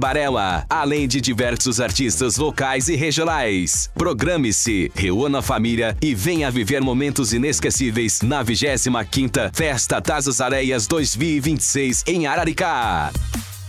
Barela, além de diversos artistas locais e regionais. Programe-se, reúna a família e venha viver momentos inesquecíveis na 25ª Festa das Areias 2026 em Araricá.